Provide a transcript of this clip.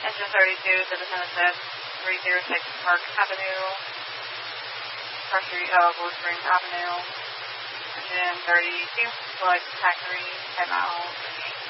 Engine 32, Citizen said 306 Park Avenue, Blue Springs Avenue. Engine 32, select Factory, 10 miles.